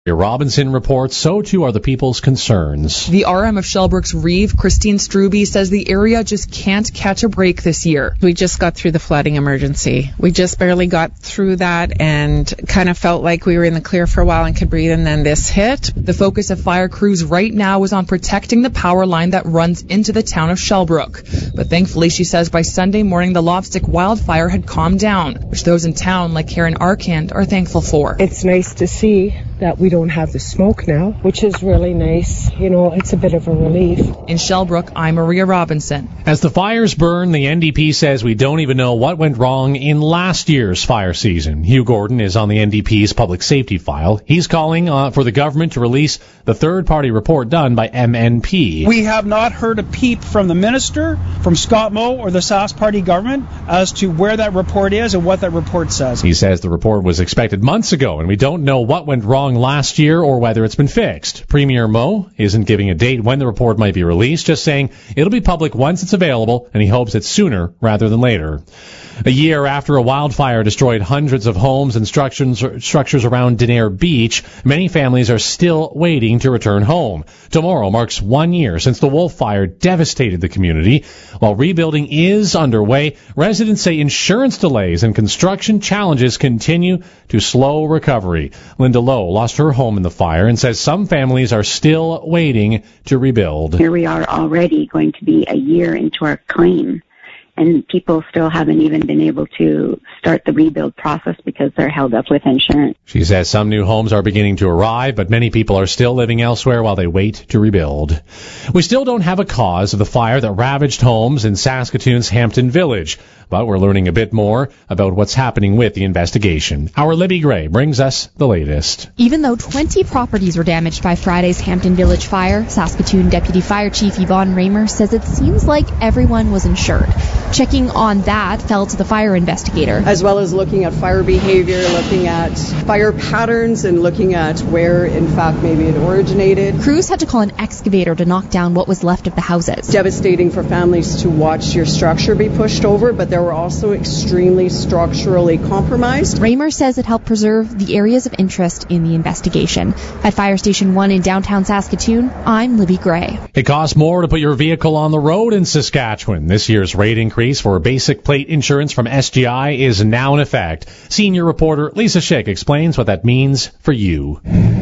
Robinson reports so too are the people's concerns. The RM of Shellbrook's Reeve, Christine Struby, says the area just can't catch a break this year. We just got through the flooding emergency. We just barely got through that and kind of felt like we were in the clear for a while and could breathe, and then this hit. The focus of fire crews right now is on protecting the power line that runs into the town of Shellbrook. But thankfully, she says by Sunday morning the Lobstick wildfire had calmed down, which those in town like Karen Arkand are thankful for. It's nice to see that we don't have the smoke now, which is really nice. You know, it's a bit of a relief. In Shellbrook, I'm Maria Robinson. As the fires burn, the NDP says we don't even know what went wrong in last year's fire season. Hugh Gordon is on the NDP's public safety file. He's calling for the government to release the third-party report done by MNP. We have not heard a peep from the minister, from Scott Moe, or the Sask Party government as to where that report is and what that report says. He says the report was expected months ago, and we don't know what went wrong last year or whether it's been fixed. Premier Moe isn't giving a date when the report might be released, just saying it'll be public once it's available, and he hopes it's sooner rather than later. A year after a wildfire destroyed hundreds of homes and structures around Denair Beach, many families are still waiting to return home. Tomorrow marks 1 year since the Wolf Fire devastated the community. While rebuilding is underway, residents say insurance delays and construction challenges continue to slow recovery. Linda Lowe lost her home in the fire and says some families are still waiting to rebuild. Here we are already going to be a year into our claim, and people still haven't even been able to start the rebuild process because they're held up with insurance. She says some new homes are beginning to arrive, but many people are still living elsewhere while they wait to rebuild. We still don't have a cause of the fire that ravaged homes in Saskatoon's Hampton Village, but we're learning a bit more about what's happening with the investigation. Our Libby Gray brings us the latest. Even though 20 properties were damaged by Friday's Hampton Village fire, Saskatoon Deputy Fire Chief Yvonne Raymer says it seems like everyone was insured. Checking on that fell to the fire investigator. As well as looking at fire behavior, looking at fire patterns, and looking at where, in fact, maybe it originated. Crews had to call an excavator to knock down what was left of the houses. Devastating for families to watch your structure be pushed over, but there were also extremely structurally compromised. Raymer says it helped preserve the areas of interest in the investigation. At Fire Station 1 in downtown Saskatoon, I'm Libby Gray. It costs more to put your vehicle on the road in Saskatchewan. This year's rate increase for basic plate insurance from SGI is now in effect. Senior reporter Lisa Schick explains what that means for you.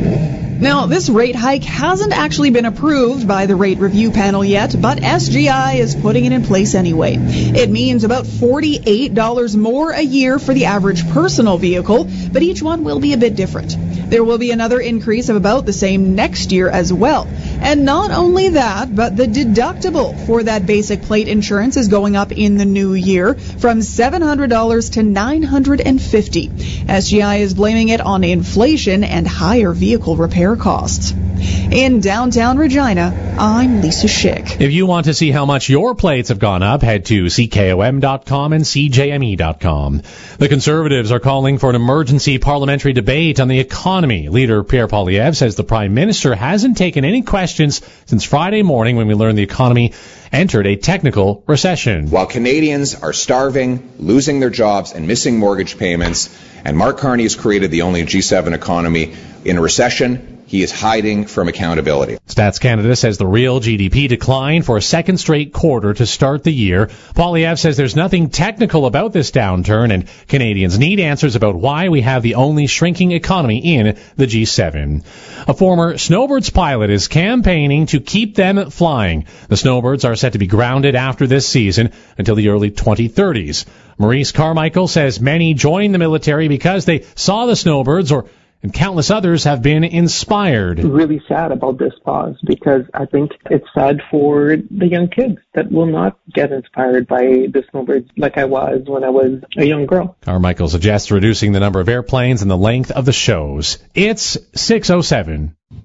Now, this rate hike hasn't actually been approved by the rate review panel yet, but SGI is putting it in place anyway. It means about $48 more a year for the average personal vehicle, but each one will be a bit different. There will be another increase of about the same next year as well. And not only that, but the deductible for that basic plate insurance is going up in the new year from $700 to $950. SGI is blaming it on inflation and higher vehicle repair costs. In downtown Regina, I'm Lisa Schick. If you want to see how much your plates have gone up, head to CKOM.com and CJME.com. The Conservatives are calling for an emergency parliamentary debate on the economy. Leader Pierre Poilievre says the Prime Minister hasn't taken any questions since Friday morning when we learned the economy entered a technical recession. While Canadians are starving, losing their jobs, and missing mortgage payments, and Mark Carney has created the only G7 economy in a recession, he is hiding from accountability. Stats Canada says the real GDP declined for a second straight quarter to start the year. Poilievre says there's nothing technical about this downturn, and Canadians need answers about why we have the only shrinking economy in the G7. A former Snowbirds pilot is campaigning to keep them flying. The Snowbirds are set to be grounded after this season until the early 2030s. Maurice Carmichael says many joined the military because they saw the Snowbirds and countless others have been inspired. Really sad about this pause because I think it's sad for the young kids that will not get inspired by the Snowbirds like I was when I was a young girl. Carmichael suggests reducing the number of airplanes and the length of the shows. It's 6:07.